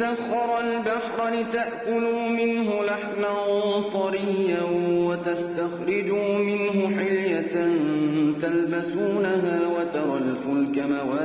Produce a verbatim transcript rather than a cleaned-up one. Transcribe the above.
وسخر البحر لتأكلوا منه لحما طريا وتستخرجوا منه حلية تلبسونها وترى الفلك مواخر